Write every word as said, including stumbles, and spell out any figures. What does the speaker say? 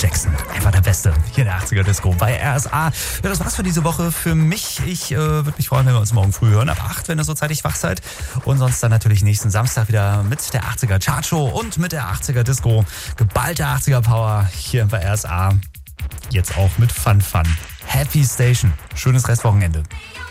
Jackson, einfach der Beste. Hier in der achtziger Disco bei R S A. Ja, das war's für diese Woche für mich. Ich äh, würde mich freuen, wenn wir uns morgen früh hören, ab acht, wenn ihr so zeitig wach seid. Und sonst dann natürlich nächsten Samstag wieder mit der achtziger Chartshow und mit der achtziger Disco. Geballte achtziger Power hier bei R S A. Jetzt auch mit Fun Fun. Happy Station. Schönes Restwochenende.